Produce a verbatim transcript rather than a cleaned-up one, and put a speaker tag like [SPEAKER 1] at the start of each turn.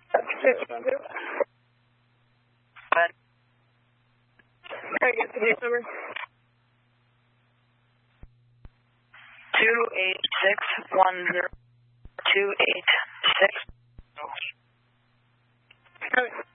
[SPEAKER 1] six one two.
[SPEAKER 2] What?
[SPEAKER 1] Can I get the case number?
[SPEAKER 2] Two eight six one zero two eight six.
[SPEAKER 1] Okay.